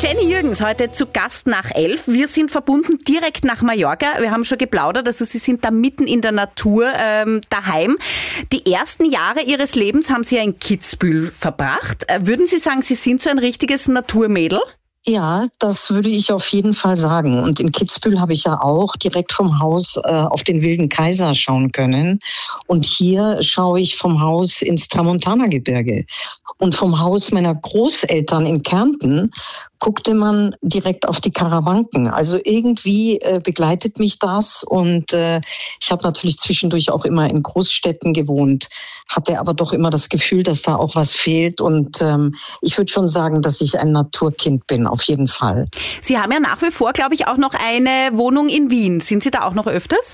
Jenny Jürgens heute zu Gast nach 11. Wir sind verbunden direkt nach Mallorca. Wir haben schon geplaudert, also Sie sind da mitten in der Natur daheim. Die ersten Jahre Ihres Lebens haben Sie ja in Kitzbühel verbracht. Würden Sie sagen, Sie sind so ein richtiges Naturmädel? Ja, das würde ich auf jeden Fall sagen. Und in Kitzbühel habe ich ja auch direkt vom Haus auf den Wilden Kaiser schauen können. Und hier schaue ich vom Haus ins Tramontana-Gebirge. Und vom Haus meiner Großeltern in Kärnten guckte man direkt auf die Karawanken. Also irgendwie begleitet mich das. Und ich habe natürlich zwischendurch auch immer in Großstädten gewohnt, hatte aber doch immer das Gefühl, dass da auch was fehlt. Und ich würde schon sagen, dass ich ein Naturkind bin, auf jeden Fall. Sie haben ja nach wie vor, glaube ich, auch noch eine Wohnung in Wien. Sind Sie da auch noch öfters?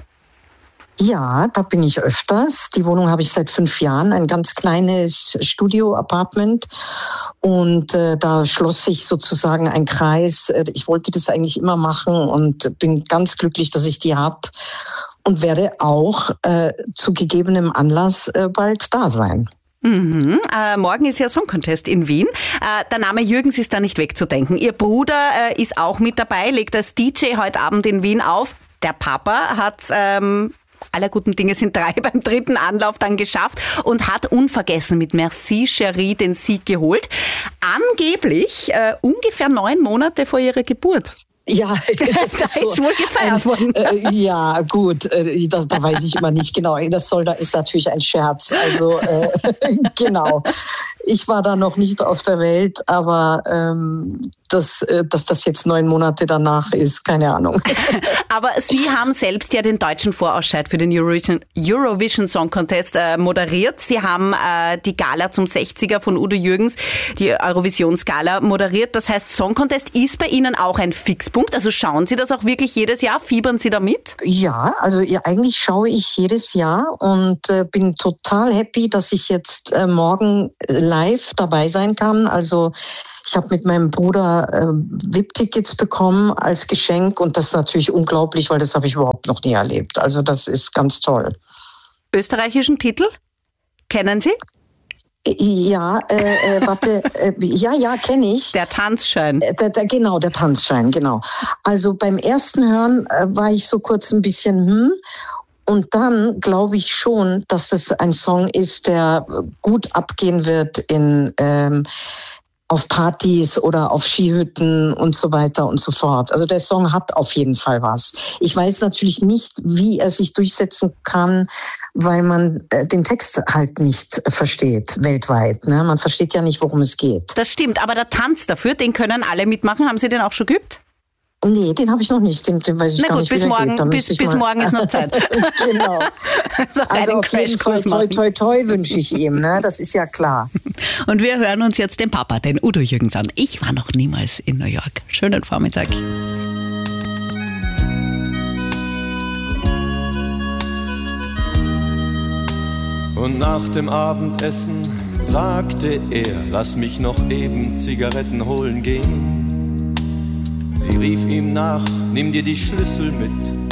Ja, da bin ich öfters. Die Wohnung habe ich seit 5 Jahren, ein ganz kleines Studio-Apartment. Und da schloss sich sozusagen ein Kreis. Ich wollte das eigentlich immer machen und bin ganz glücklich, dass ich die habe. Und werde auch zu gegebenem Anlass bald da sein. Mhm. Morgen ist ja Song Contest in Wien. Der Name Jürgens ist da nicht wegzudenken. Ihr Bruder ist auch mit dabei, legt als DJ heute Abend in Wien auf. Der Papa hat aller guten Dinge sind 3 beim 3. Anlauf dann geschafft und hat unvergessen mit Merci Chérie den Sieg geholt. Angeblich ungefähr 9 Monate vor ihrer Geburt. Ja, das ist wohl gefeiert worden. Ja, gut, da weiß ich immer nicht genau. Ist natürlich ein Scherz. Also genau. Ich war da noch nicht auf der Welt, aber dass das jetzt 9 Monate danach ist, keine Ahnung. Aber Sie haben selbst ja den deutschen Vorausscheid für den Eurovision Song Contest moderiert. Sie haben die Gala zum 60er von Udo Jürgens, die Eurovisionsgala, moderiert. Das heißt, Song Contest ist bei Ihnen auch ein Fixpunkt. Also schauen Sie das auch wirklich jedes Jahr? Fiebern Sie da mit? Ja, also eigentlich schaue ich jedes Jahr und bin total happy, dass ich jetzt morgen live dabei sein kann. Also ich habe mit meinem Bruder VIP-Tickets bekommen als Geschenk und das ist natürlich unglaublich, weil das habe ich überhaupt noch nie erlebt. Also das ist ganz toll. Österreichischen Titel? Kennen Sie? Ja, warte, ja, kenne ich. Der Tanzschein. Genau, der Tanzschein, genau. Also beim ersten Hören war ich so kurz ein bisschen und dann glaube ich schon, dass es ein Song ist, der gut abgehen wird auf Partys oder auf Skihütten und so weiter und so fort. Also der Song hat auf jeden Fall was. Ich weiß natürlich nicht, wie er sich durchsetzen kann, weil man den Text halt nicht versteht weltweit. Ne? Man versteht ja nicht, worum es geht. Das stimmt, aber der Tanz dafür, den können alle mitmachen. Haben Sie den auch schon geübt? Nee, den habe ich noch nicht. Den weiß ich gar nicht, bis morgen, bis morgen ist noch Zeit. Genau. Also auf jeden Fall toi, toi wünsche ich ihm. Ne? Das ist ja klar. Und wir hören uns jetzt den Papa, den Udo Jürgens, an. Ich war noch niemals in New York. Schönen Vormittag. Und nach dem Abendessen sagte er, lass mich noch eben Zigaretten holen gehen. Sie rief ihm nach, nimm dir die Schlüssel mit,